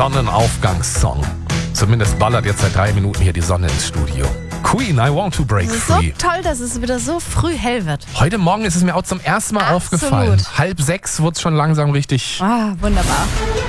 Sonnenaufgangssong. Zumindest ballert jetzt seit 3 Minuten hier die Sonne ins Studio. Queen, I want to break Es ist free. so toll, dass es wieder so früh hell wird. Heute Morgen ist es mir auch zum ersten Mal Absolut. aufgefallen. 5:30 wurde es schon langsam richtig. Ah, wunderbar.